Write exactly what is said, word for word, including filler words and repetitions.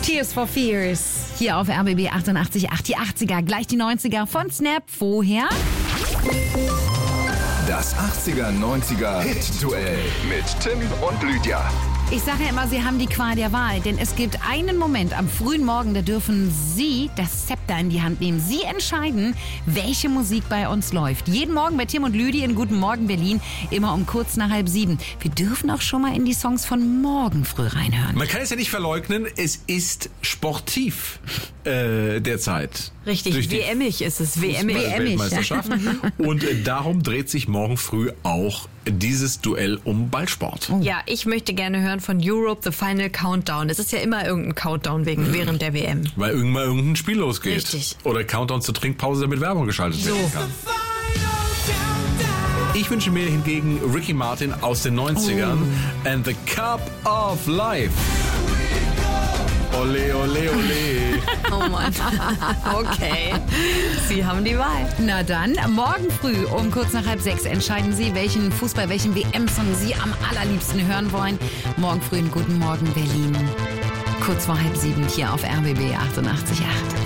Tears for Fears. Hier auf R B B achtundachtzig Komma acht. Die achtziger, gleich die neunziger von Snap. Vorher? Das achtziger, neunziger Hit-Duell mit Tim und Lydia. Ich sage ja immer, Sie haben die Qual der Wahl, denn es gibt einen Moment am frühen Morgen, da dürfen Sie das Zepter in die Hand nehmen. Sie entscheiden, welche Musik bei uns läuft. Jeden Morgen bei Tim und Lydia in Guten Morgen Berlin, immer um kurz nach halb sieben. Wir dürfen auch schon mal in die Songs von morgen früh reinhören. Man kann es ja nicht verleugnen, es ist sportiv äh, derzeit. Richtig, W M-ig ist es, W M-ig. Weltmeisterschaft. Und äh, darum dreht sich morgen früh auch dieses Duell um Ballsport. Oh. Ja, ich möchte gerne hören von Europe The Final Countdown. Es ist ja immer irgendein Countdown wegen, mhm. während der W M. Weil irgendwann irgendein Spiel losgeht. Richtig. Oder Countdown zur Trinkpause, damit Werbung geschaltet so. werden kann. Ich wünsche mir hingegen Ricky Martin aus den neunzigern oh. and the Cup of Life. Ole, ole, ole. Oh Mann. Okay. Sie haben die Wahl. Na dann, morgen früh um kurz nach halb sechs entscheiden Sie, welchen Fußball, welchen W M-Song Sie am allerliebsten hören wollen. Morgen früh in Guten Morgen Berlin. Kurz vor halb sieben hier auf R B B achtundachtzig Komma acht.